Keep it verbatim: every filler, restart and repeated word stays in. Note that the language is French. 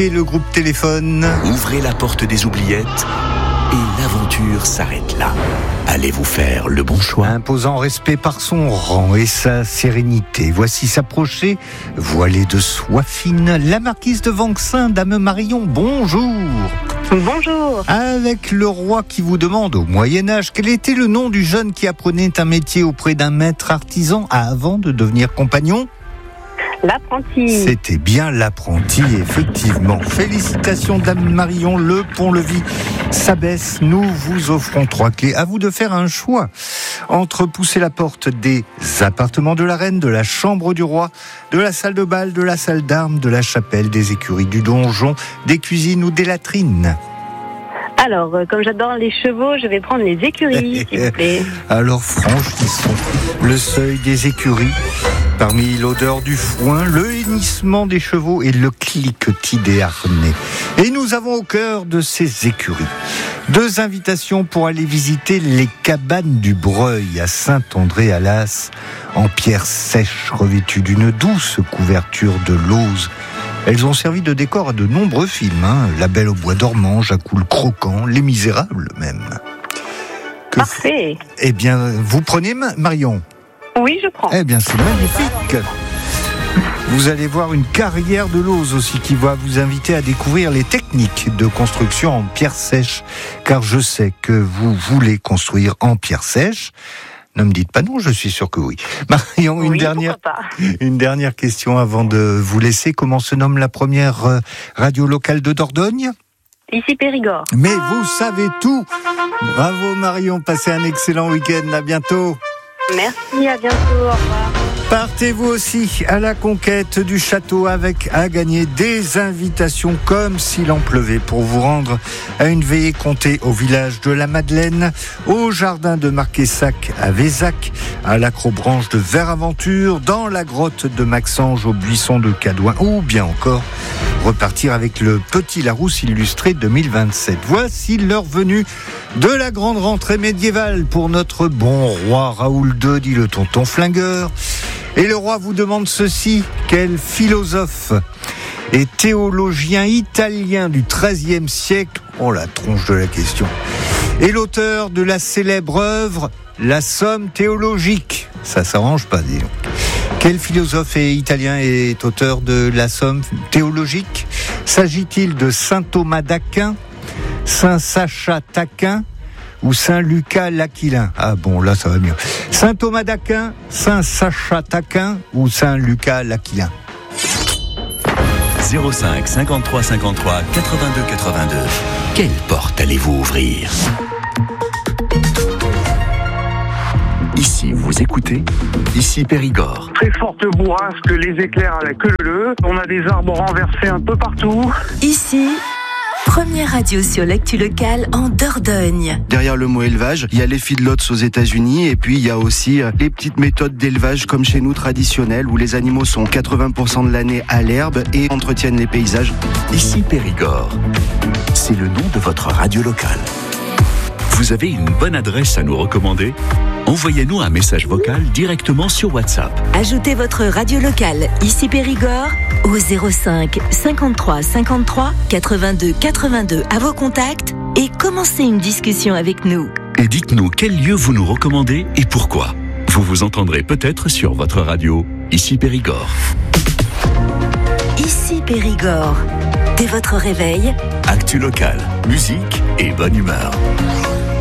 marquez le groupe téléphone. Ouvrez la porte des oubliettes et l'aventure s'arrête là. Allez vous faire le bon choix. Imposant respect par son rang et sa sérénité. Voici s'approcher, voilée de soie fine, la marquise de Vanxin, dame Marion, bonjour. Bonjour. Avec le roi qui vous demande au Moyen-Âge quel était le nom du jeune qui apprenait un métier auprès d'un maître artisan avant de devenir compagnon ? L'apprenti. C'était bien l'apprenti, effectivement. Félicitations, dame Marion, le pont-levis s'abaisse. Nous vous offrons trois clés. À vous de faire un choix entre pousser la porte des appartements de la reine, de la chambre du roi, de la salle de bal, de la salle d'armes, de la chapelle, des écuries, du donjon, des cuisines ou des latrines. Alors, euh, comme j'adore les chevaux, je vais prendre les écuries, s'il vous plaît. Alors, franchissons le seuil des écuries. Parmi l'odeur du foin, le hennissement des chevaux et le cliquetis des harnais. Et nous avons au cœur de ces écuries deux invitations pour aller visiter les cabanes du Breuil à Saint-André-à-Las, en pierre sèche revêtue d'une douce couverture de lauze. Elles ont servi de décor à de nombreux films, hein. La Belle au bois dormant, Jacques le Croquant, Les Misérables même. Que Parfait. F... Eh bien, vous prenez Marion ? Oui, je prends. Eh bien, c'est magnifique. Vous allez voir une carrière de lauze aussi qui va vous inviter à découvrir les techniques de construction en pierre sèche. Car je sais que vous voulez construire en pierre sèche. Ne me dites pas non, je suis sûr que oui. Marion, une oui, dernière, pourquoi pas. une dernière question avant de vous laisser. Comment se nomme la première radio locale de Dordogne ? Ici Périgord. Mais vous savez tout. Bravo Marion, passez un excellent week-end. À bientôt. Merci, à bientôt, au revoir. Partez vous aussi à la conquête du château avec à gagner des invitations comme s'il en pleuvait pour vous rendre à une veillée comptée au village de la Madeleine, au jardin de Marquessac à Vézac, à l'acrobranche de Vert-Aventure, dans la grotte de Maxange au buisson de Cadouin, ou bien encore repartir avec le Petit Larousse illustré deux mille vingt-sept. Voici l'heure venue de la grande rentrée médiévale pour notre bon roi Raoul deux, dit le tonton flingueur. Et le roi vous demande ceci: quel philosophe et théologien italien du treizième siècle, oh la tronche de la question, est l'auteur de la célèbre œuvre La Somme théologique? Ça s'arrange pas, dis donc. Quel philosophe et italien est auteur de la Somme théologique? S'agit-il de saint Thomas d'Aquin, saint Sacha d'Aquin ou saint Lucas l'Aquilin? Ah bon, là ça va mieux. Saint Thomas d'Aquin, saint Sacha d'Aquin ou saint Lucas l'Aquilin? zéro cinq cinquante-trois cinquante-trois quatre-vingt-deux quatre-vingt-deux. Quelle porte allez-vous ouvrir? Ici, vous écoutez, ici Périgord. Très forte bourrasque, les éclairs à la queue leu. On a des arbres renversés un peu partout. Ici, première radio sur l'actu locale en Dordogne. Derrière le mot élevage, il y a les feedlots aux États-Unis et puis il y a aussi les petites méthodes d'élevage comme chez nous traditionnelles où les animaux sont quatre-vingts pour cent de l'année à l'herbe et entretiennent les paysages. Ici Périgord. C'est le nom de votre radio locale. Vous avez une bonne adresse à nous recommander ? Envoyez-nous un message vocal directement sur WhatsApp. Ajoutez votre radio locale ici Périgord au zéro cinq cinquante-trois cinquante-trois quatre-vingt-deux quatre-vingt-deux à vos contacts et commencez une discussion avec nous. Et dites-nous quel lieu vous nous recommandez et pourquoi. Vous vous entendrez peut-être sur votre radio ici Périgord. Ici Périgord. Dès votre réveil, actu locale, musique et bonne humeur.